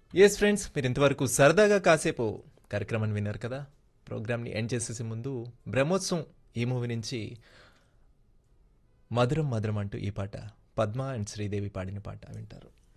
Yes friends, మీరు ఇంతవరకు సరదాగా కాసేపు కార్యక్రమాన్ని విన్నారు కదా. ప్రోగ్రామ్ని ఎండ్ చేసేసే ముందు బ్రహ్మోత్సవం ఈ మూవీ నుంచి మధురం మధురం అంటూ ఈ పాట పద్మ అండ్ శ్రీదేవి పాడిన పాట వింటారు.